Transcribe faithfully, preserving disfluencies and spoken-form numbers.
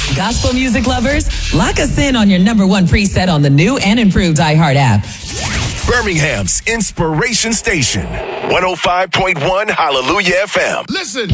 Gospel music lovers, lock us in on your number one preset on the new and improved iHeart app. Birmingham's Inspiration Station, one oh five point one Hallelujah F M. Listen.